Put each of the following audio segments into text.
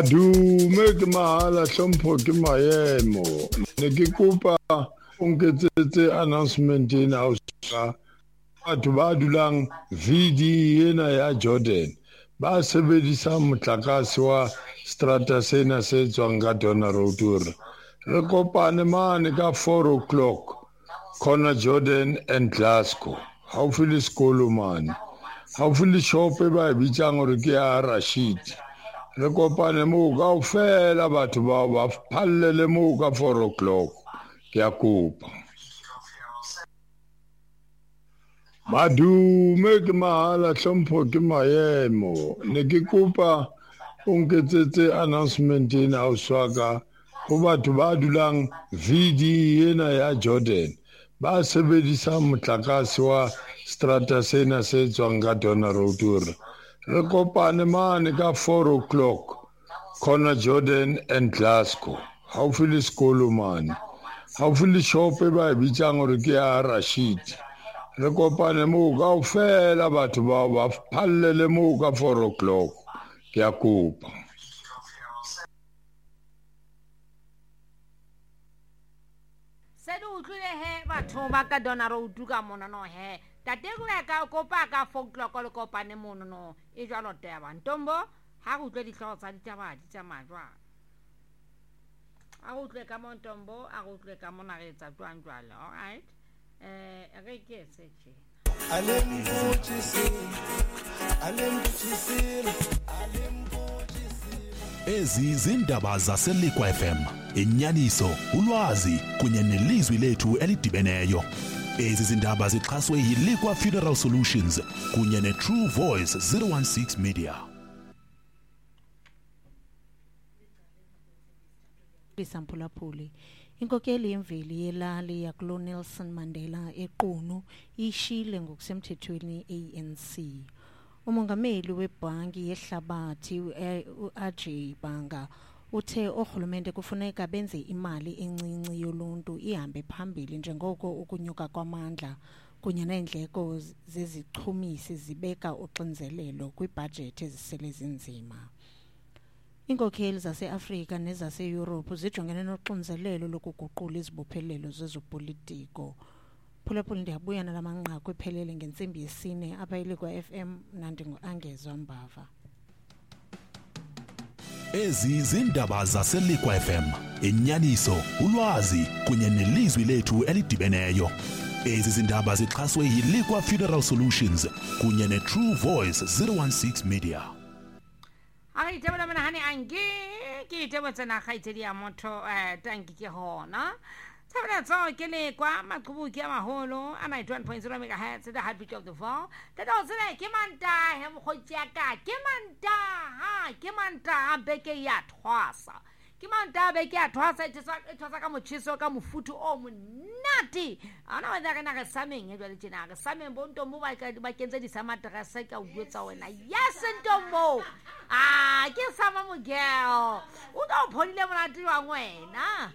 Dume ke mahala hlompho ke maemo ne ke kopa o nketsetse announcement ena o sa batho ba dulang VD ena ya Jordan ba sebedisa motlakase wa strata sena se tswang ka Donna Road re kopane mane ka 4 o'clock corner Jordan and Glasgow haufi le sekolo mane haufi le shop e ba bitsang hore ke ya Rashid re kopane moo kaofela batho ba ba phallele moo ka 4 o'clock ke a kopa madume ke mahala hlompho ke maemo ne ke kopa o nketsetse announcement ena o swaka ho batho ba dulang VD ena ya Jordan ba sebedisa motlakase wa strata sena se tswang ka Donna Road re kopane mane ka 4 o'clock corner Jordan and Glasgow haufi le sekolo mane haufi le shop e ba bitsang hore ke ya Rashid re kopane moo kaofela batho ba ba phallele moo ka 4 o'clock ke a kopa Sedu utlwile he batho ba ka Donna Road ka mona no he tate go ka kopa ka 4 o'clock le kopane mono no e jwalo taba ntombo ha go utlwe ditlhogo tsa ditaba di tsa majwa a go utlwe ka montombo a go utlwe ka mona re tsa twang jwalo all right re ke seche Ezi zindaba zaseLikwa FM inyaniso ulwazi kunye nelizwi lethu elidibeneyo ezi zindaba zixhaswe yiLikwa Funeral Solutions kunye neTrue Voice 016 Media Isampulapuli inkokeli yemveli yelali yakulo Nelson Mandela eQunu ishile ngokusemthethweni ANC umongameli webhanki yehlabathi uAjay Banga uthe ohulumende kufuneka benze imali encinci yoluntu ihambe phambili njengoko ukunyuka kwamandla kunye neendleko zezichumisi zibeka uxinzelelo kwibudget ezisele zinzima. Iinkokheli zase-Afrika nezase-Europe zijongene noxinzelelo lokuguqula izibophelelo zezopolitiko. Phulaphula ndiyabuya nalamanqaku ephelele ngentsimbi yesine apha eLikwa FM nandingu-Angezwa Mbava. Ezi zindaba zaseLikwa FM inyaniso ulwazi kunye nelizwi lethu elidibeneyo ezi zindaba zixhaswe yiLikwa Funeral Solutions kunye neTrue Voice 016 Media Ai tebela mena hani angi ke tebotsa na khaitsedi ya motho tanki ke hona Sabra so ke le kwa maqhubu ke maholo a 91.0 MHz the heartbeat of the fall tata o tsena ke manta he mogotsi ya ka ke manta beke ya thwasa ke manta beke ya thwasa e thosa ka mochiso ka mofutu o monati ana wa dira na ga sameng e jwale tjena ga sameng bonto mo ba kentse di samaterasa ka utlwetsa wena yes ntombo ke sama mogeo o tla pholile monati wa ngwena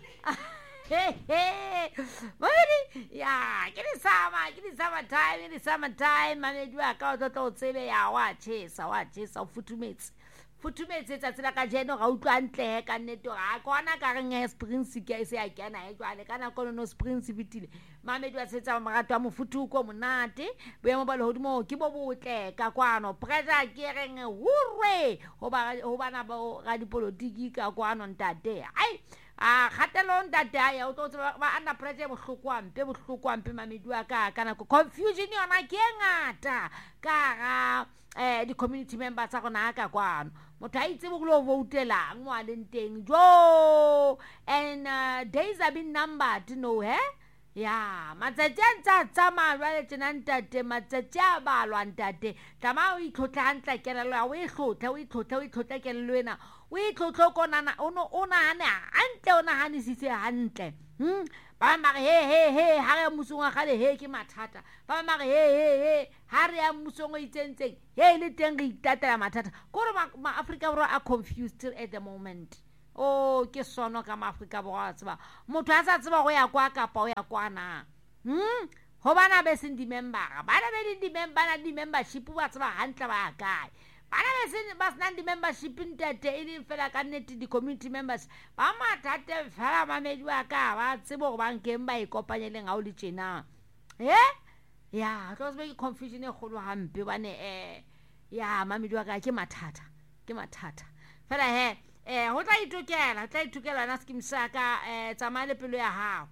Mari ya ke di sama time mamedi wa ka o tlo tsebe ya wa chesa futumetse tsa tsela ka jeno ga utlwa ntle ka nneto ga kona ka reng springs ke se ya kena e jwale kana kono no springs bitile mamedi wa setsa marato a mofutu ko monate boemo ba lehodimo ke bo botle ka kwano pressure ke reng hurre ho bana ba ga dipolotiki ka kwano ntate ai khatelo ntate ya o tlo ba ana pressure bohlokwampe mamedi wa ka kana confusion yona ke ngata ka di community members tsa gona ka kwano motho a itse bo go voutela ngwa le nteng jo and days have been numbered no ya matsatsi a ntsa tsama ba le tsena ntate matsatsi a balwa ntate tama o itlotla hantla kelelo o itlotla kelelo ena o itlotlo konana ona hantle ona hanisitse hantle ba mare he ha re musonga gale he ke mathata ba mare he ha re ya musongo itsentseng he le teng re itatela mathata gore ma Africa bro are confused at the moment ke sono ka ma Africa bro a tseba motho a sa tseba go ya kwa kapa o ya kwana ho bana be sindi member ba na be di membership ba tseba hantle ba kae ba senang di-membership ntate e leng fela ka nnete di-community members ba mathate fela mamedi wa ka ba tsebe gore bankeng ba e kopanyeleng ga o le tjena ya tlo se be ke confusion e kgolo hampe bane ya mamedi wa ka ke mathata fela go tla itukela na skim sa ka tsamaya le pelo ya hao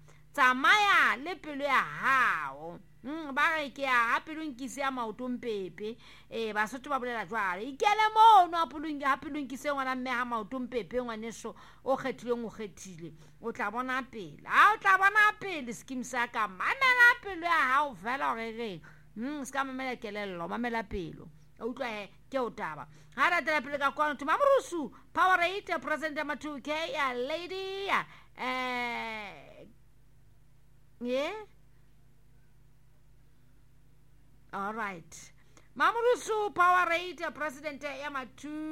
ba re ke ya hapelong kise ya maotong pepe ba sotho ba bolela jwale ikele mono hapelong kise ngwana mme ha maotong pepe ngwaneso o kgethile o tla bona pele skim sa ka mamela pelo ya hao fela o reng ska mamela kelello mamela pelo utlwa ke o taba ha ra tla pele ka kwano to Mamorusu Power Rate President ma 2K ya lady all right Mamorusu Power Rate President ya ma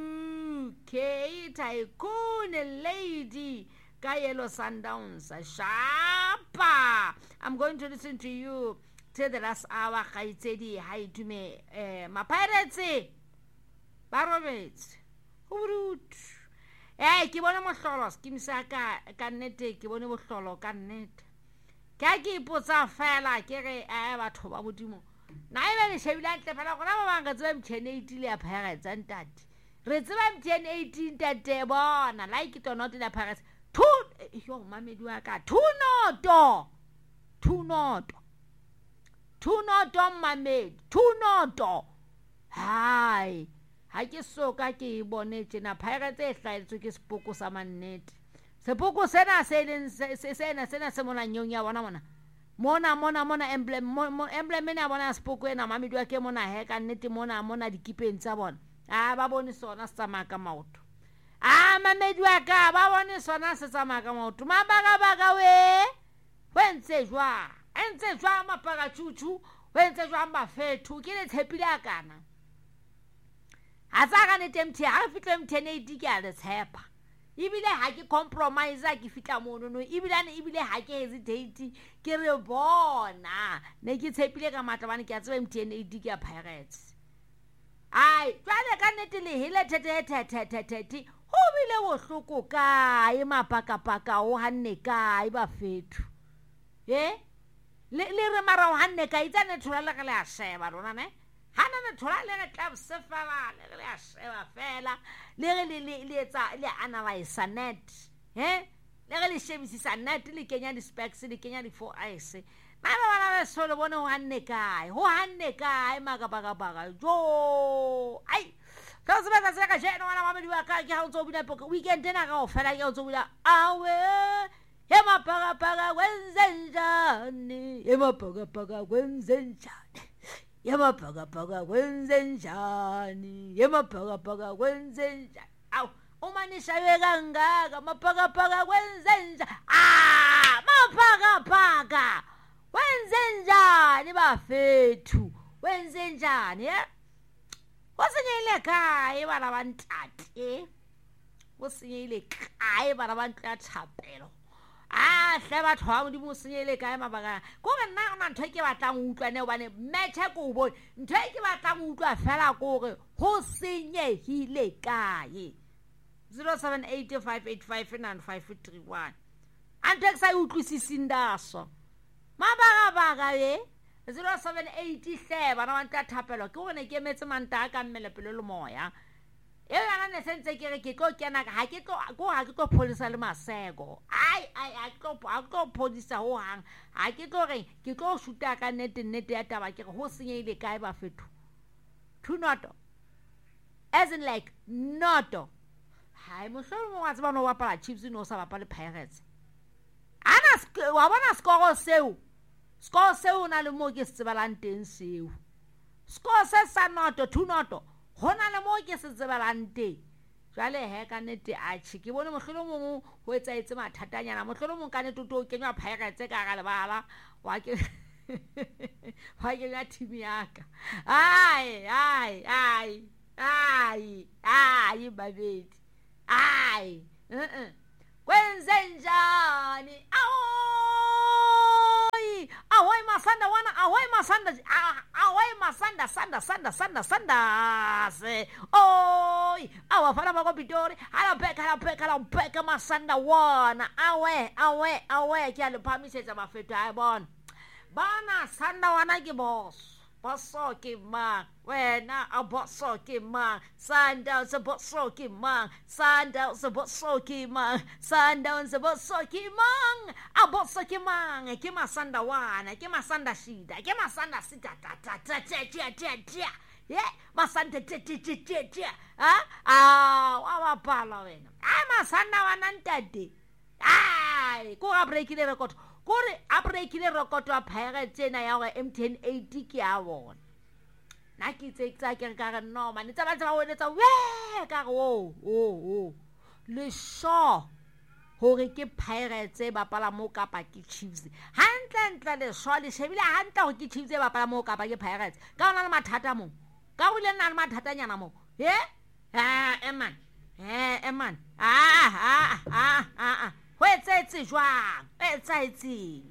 2K tycoon lady ka Yellow Sundowns sharpa. I'm going to listen to you till the last hour. Khaitsedi ha itume ma Pirates ba Roberts urut ke bona mohlolo skimisa ka nnete ke bone mohlolo ka nnete ka ke ipotsa fela ke re batho ba bodimo na ebe le shebile ntle fela gona ba banga tseba M10 le ya Pirates ntate re tseba M10 ntate bona like it or not la Pirates yo mamedi wa ka 2-0 mamedi 2-0 hai ha ke soka ke bone tjena Pirates e hlaetswe ke sepoko sa mannete sepoko sena se mona nyong ya mona emblem ena bona sepoko ena mamedi wa ke mona he ka nnete mona dikipeng tsa bona ba bone sona se tsamaya ka maoto mamedi wa ka ba bone sona se tsamaya ka maoto mabaka we wentse jwa mapaka chuchu wentse jwa mafethu ke le tshepile akana a tsaka ne temthi ha fitle M10 ke a le tshepa ibile ha ke compromise ke fitla mono ibile ha ke hesitate ke re bona ne ke tshepile ka matlabane ke a tseba M10 ke a Pirates ai jwale ka nnete le hele thete ho bile bohloko kae mapaka o hanne kae ba fethu le re mara o hanne kae tsane thola le a sheba rona ne hana ne thola le club se fela le a sheba fela le etsa le analyze net le shebisisa net le kenya di specs le kenya di 4 eyes Mara solo bona ho hanne kae magabagabaka jo ai ka se ba se ka jeno wana mamedi wa ka ke ha o tso bina poka weekend ena ka o fela ke o tso bina awe yemaphakaphaka kwenzenjani awu uma nishaye kangaka maphakaphaka kwenzenja maphakaphaka wenzenjani bafethu wenzenjani Wasinyele kae bana ba ntate wasinyele kae bana ba ntlhathapelo hle batho ba modimo senyele kae mabaka go re nna ona ntho ke batlang utlwa ne bane methe go bone ntho ke batlang utlwa fela go re ho senyehile kae 0785859531 ante sa utlwisisi ndaso mabaka 0787 bana ba ntlhathapelo ke go ne ke metse manta ka mmele pele le moya yana ne sentse ke re ke tlo kena ha ke tlo polisa le masego ai a tlo polisa ho hang ha ke tlo re ke tlo shoota ka nete ya taba ke re ho senyehile kae ba fethu 2-0 as in like noto hai mohlolo mo wa tsaba no bapala Chiefs no sa bapala Pirates ana wa bona score seo na le mo ke se tsebalang teng seo score se sa noto 2-0 hona le mo ke se tsebalang teng jwale he ka nete a ke bone mohlolo mongwe ho etsa etse mathatanyana mohlolo mongwe ka nete to kenywa Pirates ka ga lebala wa ke ya team yaka ai babedi ai kwenzenjani ahoy masanda away masanda se oi awa fana ba go Pitori ala beka masanda wana awe ke le phamisetsa ba fetwa a bona bana sanda wana ke boso ke mang wena a boso ke mang sanda se boso ke mang sanda se boso ke mang sanda se boso ke mang a boso ke mang ke masanda wana ke masanda shida ke masanda sita ta yeah masanda wa pala wena masanda wana ntate ai ko ga break le record kore a breakile rekoto a Pirates tsena ya go M10 80 ke a bona na ke tsa ke ka no man tsa ba wena tsa we ka go le show hore ke Pirates ba pala mo kapa ke Chiefs hantle le show le shebile hantle go ke Chiefs ba pala mo kapa ke Pirates ka ona le mathata mo ka go le nna le mathata nyana mo eman Wetsetsi jwang etsaitsing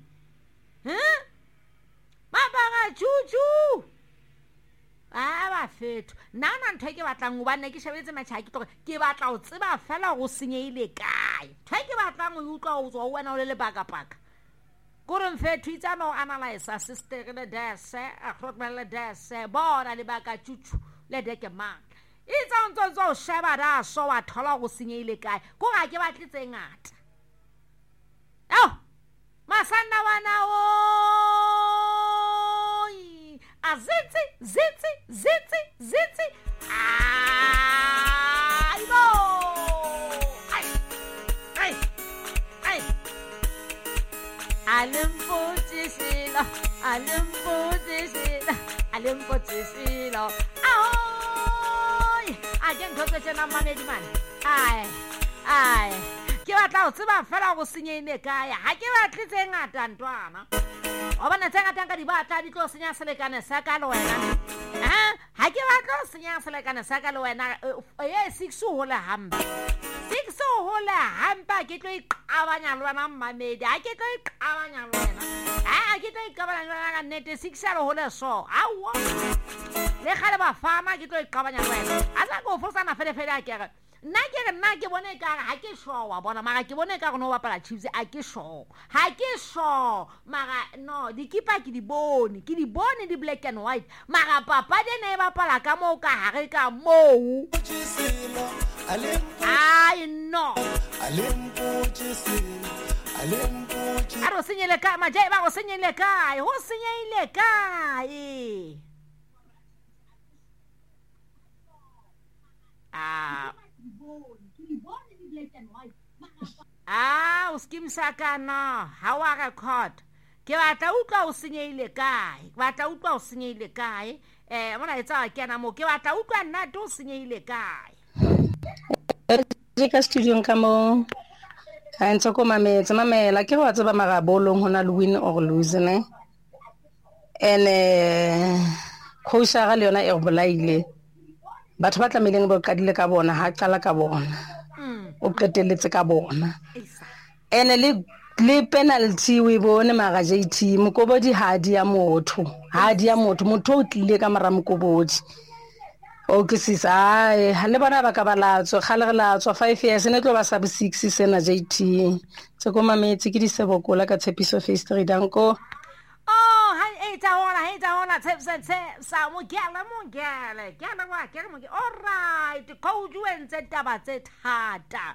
mabanga chuchu ba fetho nana ntho ke batlang go bana ke shebetse matšha ke ke batla o tseba fela go senyeile kae ntho ke batlang o utlwa o tswa wena o le paka gore mfetho itsana o analyze sister le dase a khotmela dase bona le baka chuchu le deke mang itsa ntso sheba da so wa thola go senyeile kae go ga ke batlitse ngata masanda wana oi azitsi aibo ai alempotisilo ai agen thotsetse na mamedi man ai ke batla o tseba fela go senyeile kae ha ke batlitse ngata ntwana o bona tsengata ka di batla di tlo senya selekane sa ka le wena ha ke batla o senya selekane sa ka le wena 6 hola hamba ke tlo iqabanya le wena mmamedi ha ke tlo iqabanya le wena ke tlo iqabanya le wena nete 6 ya le hola so awa le gale ba fama ke tlo iqabanya le wena a tla go fosana fele a kere nna ke bone ka ha ke sho wa bona mara ke bone ka go no bapala Chiefs ha ke sho mara no dikipa ke di bone di black and white mara papa de ne bapala ka mo ka hare ka mo ai no aro senyele ka majai ba go senyele kae ho senyeile kae o skimsa kana ha wa record ke batla utlwa o senyeile kae mona etsa ke na mo ke batla utlwa nna to senyeile kae ka studio ka mo ha ntse ko mamela ke wa tseba magabolong hona le win or lose ne coach ga le yona e bolaile batho ba tlameleng ba kadile ka bona ha qala ka bona o qetelletse ka bona le penalty we bone maga JT mokobodi hadi ya motho o tlile ka mara mokobodi o ke sisa ha le bana ba ka balatswa gale re latswa 5 years ne tlo ba sub 6 sena JT tse ko mametse ke di sebokola ka Tshepiso Face Street danko Heta ona tsepse sa mo gele wa ke mo all right go juentse taba tse thata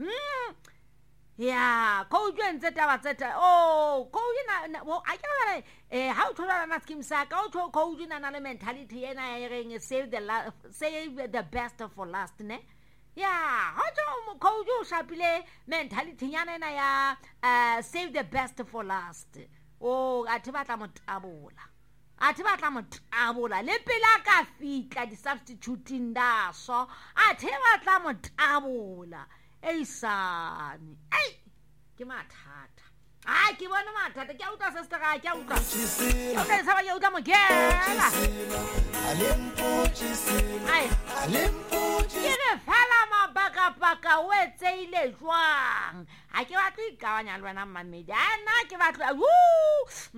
yeah go juentse taba tse thata go ina a ke re how to run skim sa ka go ina na mentality ena e reng save the best for last ne yeah how to go ju shapile mentality yana na ya save the best for last a thi batla motabola le pela ka fitla di substituting daso a thi batla motabola eisane ke mathata ke bona mathata ke utlwa sister ga ke utlwa okay sa ba ke utlwa mogela ke re fela mabaka o etseile jwang ha ke batla ikabanya le wena mmamedi ana ke batla